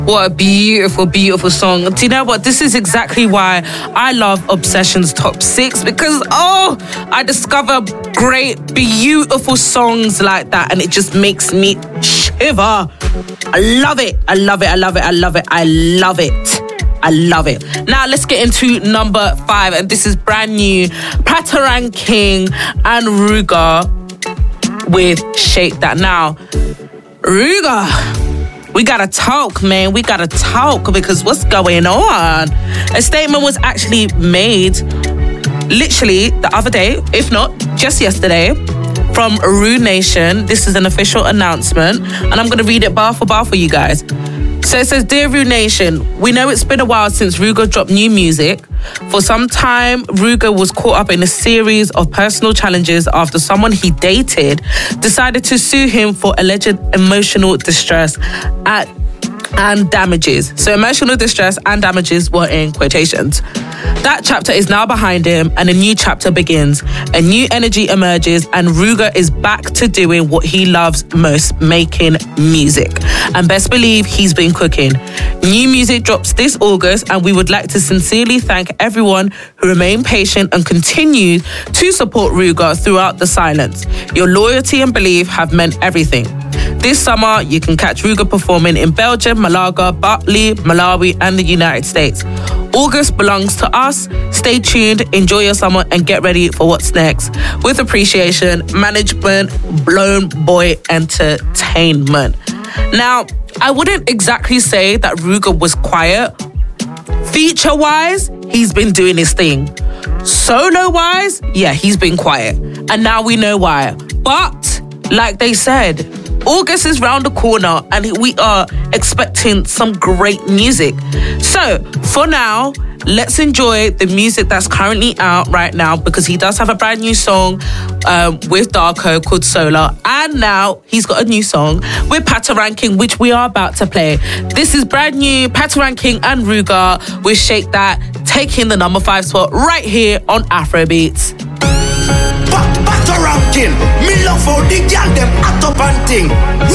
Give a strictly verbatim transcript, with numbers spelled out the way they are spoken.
What a beautiful, beautiful song. Do you know what? This is exactly why I love Obsession's Top six, because, oh, I discover great, beautiful songs like that, and it just makes me shiver. I love it. I love it. I love it. I love it. I love it. I love it. Now, let's get into number five, and this is brand new. Patoranking and Ruger with Shake That. Now, Ruger, we gotta talk, man. We gotta talk, because what's going on? A statement was actually made literally the other day, if not just yesterday, from Ru Nation. This is an official announcement, and I'm gonna read it bar for bar for you guys. So it says, Dear Ru Nation, we know it's been a while since Ruger dropped new music. For some time, Ruger was caught up in a series of personal challenges after someone he dated decided to sue him for alleged emotional distress at and damages. So emotional distress and damages were in quotations. That chapter is now behind him, and a new chapter begins. A new energy emerges, and Ruger is back to doing what he loves most, making music. And best believe he's been cooking. New music drops this August, and we would like to sincerely thank everyone who remained patient and continued to support Ruger throughout the silence. Your loyalty and belief have meant everything. This summer, you can catch Ruger performing in Belgium, Malaga, Bali, Malawi, and the United States. August belongs to us. Stay tuned, enjoy your summer, and get ready for what's next. With appreciation, management, Blown Boy Entertainment. Now, I wouldn't exactly say that Ruger was quiet. Feature-wise, he's been doing his thing. Solo-wise, yeah, he's been quiet. And now we know why. But, like they said, August is round the corner, and we are expecting some great music. So, for now, let's enjoy the music that's currently out right now, because he does have a brand new song um, with Darko called Solar, and now he's got a new song with Patoranking, which we are about to play. This is brand new Patoranking and Ruger with Shake That, taking the number five spot right here on Afrobeats. Patoranking, me love how the girl them hot up and ting.